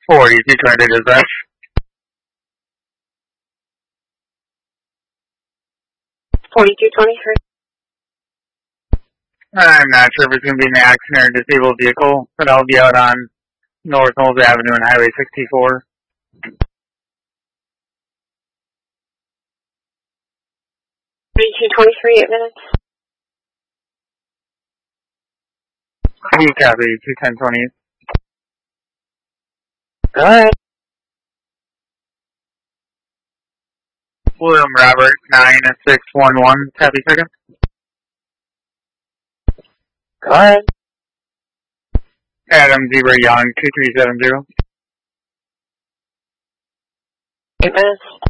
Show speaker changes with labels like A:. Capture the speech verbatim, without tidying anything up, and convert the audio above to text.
A: forty-two twenty dispatch.
B: forty-two twenty-three.
A: I'm not sure if it's going to be an accident or a disabled vehicle, but I'll be out on North Knowles Avenue and Highway sixty-four.
B: forty-two twenty-three, eight minutes.
A: You copy, two ten twenty.
B: Go ahead.
A: William Robert, nine six one one, copy second.
B: Go ahead.
A: Adam Zebra Young, two three seven zero.
B: Eight minutes.